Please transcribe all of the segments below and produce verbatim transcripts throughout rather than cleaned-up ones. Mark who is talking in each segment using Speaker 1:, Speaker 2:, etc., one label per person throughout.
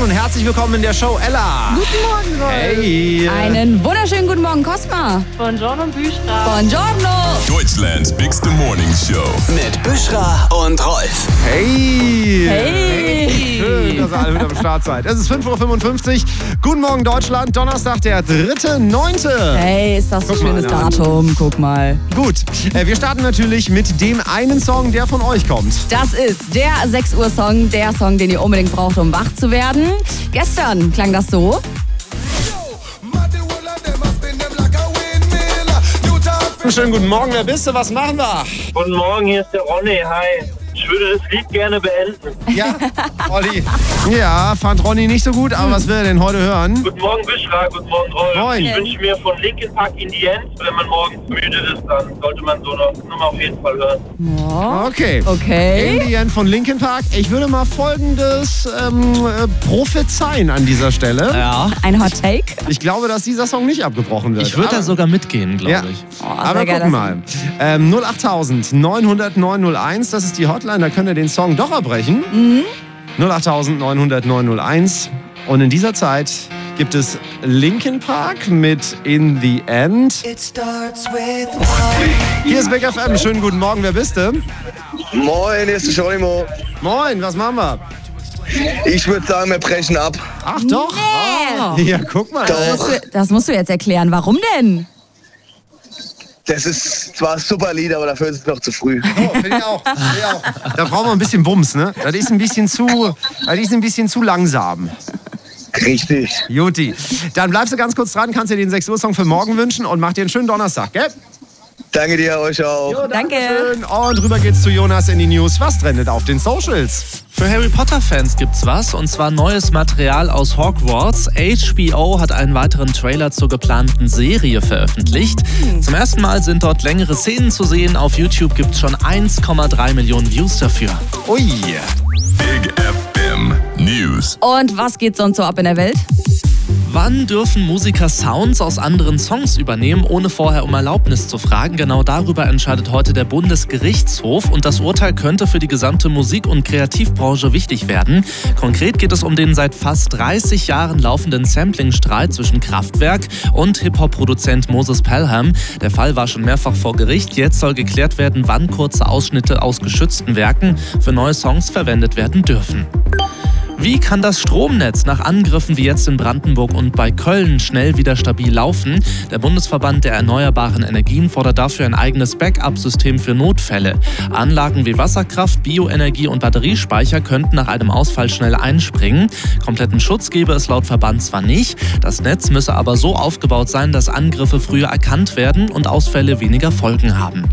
Speaker 1: und herzlich willkommen in der Show, Ella.
Speaker 2: Guten Morgen, Rolf.
Speaker 1: Hey.
Speaker 2: Einen wunderschönen guten Morgen, Cosma.
Speaker 3: Buongiorno, Büschra.
Speaker 2: Buongiorno.
Speaker 4: Deutschlands Bigste Morning Show.
Speaker 5: Mit Büschra und Rolf.
Speaker 1: Hey.
Speaker 2: Hey.
Speaker 1: Schön, dass ihr alle wieder am Start seid. Es ist fünf Uhr fünfundfünfzig. Guten Morgen, Deutschland. Donnerstag, der dritte neunte
Speaker 2: Hey, ist das ein schönes
Speaker 1: mal,
Speaker 2: Datum. Guck mal.
Speaker 1: Gut, äh, wir starten natürlich mit dem einen Song, der von euch kommt.
Speaker 2: Das ist der sechs Uhr Song, der Song, den ihr unbedingt braucht, um wach zu werden. Gestern klang das so.
Speaker 1: Schönen guten Morgen, wer bist du? Was machen wir?
Speaker 6: Guten Morgen, hier ist der Ronny. Hi. Ich würde das Lied gerne beenden.
Speaker 1: Ja, Olli. Ja, fand Ronny nicht so gut, aber was will er denn heute hören?
Speaker 6: Guten Morgen, Büschra. Guten Morgen, Rolf.
Speaker 1: Moin.
Speaker 6: Ich wünsche mir von Linkin Park In the End, wenn man morgens müde ist, dann sollte man so eine Nummer auf jeden Fall hören.
Speaker 2: Oh,
Speaker 1: Okay.
Speaker 2: okay.
Speaker 1: In the End von Linkin Park. Ich würde mal Folgendes ähm, äh, prophezeien an dieser Stelle.
Speaker 7: Ja,
Speaker 2: Ein Hot Take.
Speaker 1: Ich glaube, dass dieser Song nicht abgebrochen wird.
Speaker 7: ich würde da
Speaker 1: Aber-
Speaker 7: sogar mitgehen, glaube
Speaker 1: Ja.
Speaker 7: ich.
Speaker 2: Oh,
Speaker 1: Aber
Speaker 2: sehr geil,
Speaker 1: gucken
Speaker 2: das-
Speaker 1: mal. Ähm, null acht neun null null neun null eins, das ist die Hotline, da könnt ihr den Song doch abbrechen.
Speaker 2: Mhm.
Speaker 1: null acht neun null null neun null eins. Und in dieser Zeit gibt es Linkin Park mit In the End. Hier ist Big F M. Schönen guten Morgen, wer bist du?
Speaker 8: Moin, hier ist der Scholimo.
Speaker 1: Moin, was machen wir?
Speaker 8: Ich würde sagen, wir brechen ab.
Speaker 1: Ach doch.
Speaker 2: Nee.
Speaker 1: Ja, guck mal.
Speaker 2: Das musst, du, das musst du jetzt erklären. Warum denn?
Speaker 8: Das ist zwar ein super Lied, aber dafür ist es noch zu früh.
Speaker 1: Oh, finde ich auch. Find ich auch. Da brauchen wir ein bisschen Bums, ne? Das ist ein bisschen zu, das ist ein bisschen zu langsam.
Speaker 8: Richtig.
Speaker 1: Juti. Dann bleibst du ganz kurz dran, kannst dir den sechs Uhr Song für morgen wünschen und mach dir einen schönen Donnerstag, gell?
Speaker 8: Danke dir, euch auch.
Speaker 1: Jo,
Speaker 2: Danke.
Speaker 1: Dankeschön. Und rüber geht's zu Jonas in die News. Was trendet auf den Socials?
Speaker 7: Für Harry Potter-Fans gibt's was, und zwar neues Material aus Hogwarts. H B O hat einen weiteren Trailer zur geplanten Serie veröffentlicht. Zum ersten Mal sind dort längere Szenen zu sehen. Auf YouTube gibt's schon eins Komma drei Millionen Views dafür.
Speaker 1: Ui.
Speaker 4: Big F M News.
Speaker 2: Und was geht sonst so ab in der Welt?
Speaker 7: Wann dürfen Musiker Sounds aus anderen Songs übernehmen, ohne vorher um Erlaubnis zu fragen? Genau darüber entscheidet heute der Bundesgerichtshof, und das Urteil könnte für die gesamte Musik- und Kreativbranche wichtig werden. Konkret geht es um den seit fast dreißig Jahren laufenden Sampling-Streit zwischen Kraftwerk und Hip-Hop-Produzent Moses Pelham. Der Fall war schon mehrfach vor Gericht. Jetzt soll geklärt werden, wann kurze Ausschnitte aus geschützten Werken für neue Songs verwendet werden dürfen. Wie kann das Stromnetz nach Angriffen wie jetzt in Brandenburg und bei Köln schnell wieder stabil laufen? Der Bundesverband der erneuerbaren Energien fordert dafür ein eigenes Backup-System für Notfälle. Anlagen wie Wasserkraft, Bioenergie und Batteriespeicher könnten nach einem Ausfall schnell einspringen. Kompletten Schutz gebe es laut Verband zwar nicht, das Netz müsse aber so aufgebaut sein, dass Angriffe früher erkannt werden und Ausfälle weniger Folgen haben.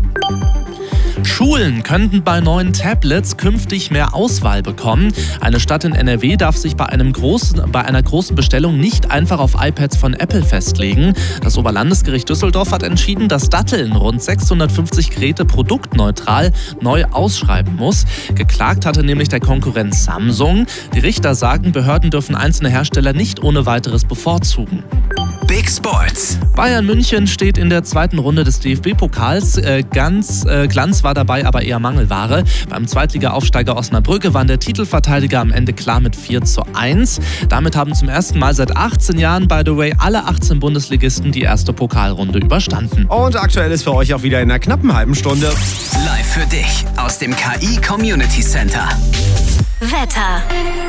Speaker 7: Schulen könnten bei neuen Tablets künftig mehr Auswahl bekommen. Eine Stadt in N R W darf sich bei, einem großen, bei einer großen Bestellung nicht einfach auf iPads von Apple festlegen. Das Oberlandesgericht Düsseldorf hat entschieden, dass Datteln rund sechshundertfünfzig Geräte produktneutral neu ausschreiben muss. Geklagt hatte nämlich der Konkurrent Samsung. Die Richter sagen, Behörden dürfen einzelne Hersteller nicht ohne weiteres bevorzugen.
Speaker 5: Big Sports.
Speaker 7: Bayern München steht in der zweiten Runde des D F B-Pokals. Äh, ganz äh, Glanz war dabei aber eher Mangelware. Beim Zweitliga-Aufsteiger Osnabrück gewann der Titelverteidiger am Ende klar mit vier zu eins. Damit haben zum ersten Mal seit achtzehn Jahren, by the way, alle achtzehn Bundesligisten die erste Pokalrunde überstanden.
Speaker 1: Und aktuell ist für euch auch wieder in einer knappen halben Stunde.
Speaker 5: Live für dich aus dem K I Community Center.
Speaker 9: Wetter.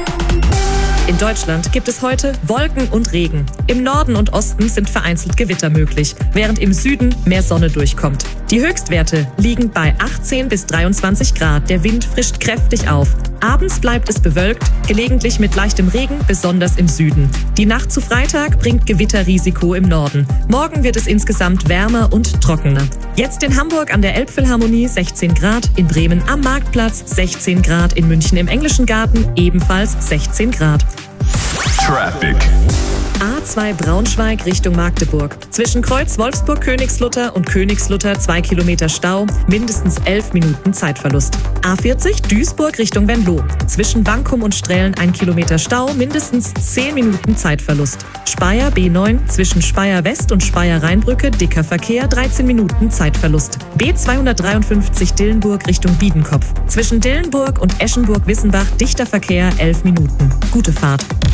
Speaker 9: In Deutschland gibt es heute Wolken und Regen. Im Norden und Osten sind vereinzelt Gewitter möglich, während im Süden mehr Sonne durchkommt. Die Höchstwerte liegen bei achtzehn bis dreiundzwanzig Grad. Der Wind frischt kräftig auf. Abends bleibt es bewölkt, gelegentlich mit leichtem Regen, besonders im Süden. Die Nacht zu Freitag bringt Gewitterrisiko im Norden. Morgen wird es insgesamt wärmer und trockener. Jetzt in Hamburg an der Elbphilharmonie sechzehn Grad, in Bremen am Marktplatz sechzehn Grad, in München im Englischen Garten ebenfalls sechzehn Grad.
Speaker 4: Traffic.
Speaker 9: A zwei Braunschweig Richtung Magdeburg. Zwischen Kreuz Wolfsburg-Königslutter und Königslutter zwei Kilometer Stau, mindestens elf Minuten Zeitverlust. A vierzig Duisburg Richtung Venlo. Zwischen Bankum und Strellen ein Kilometer Stau, mindestens zehn Minuten Zeitverlust. Speyer B neun zwischen Speyer West und Speyer Rheinbrücke dicker Verkehr, dreizehn Minuten Zeitverlust. B zweihundertdreiundfünfzig Dillenburg Richtung Biedenkopf. Zwischen Dillenburg und Eschenburg-Wissenbach dichter Verkehr, elf Minuten. Gute Fahrt.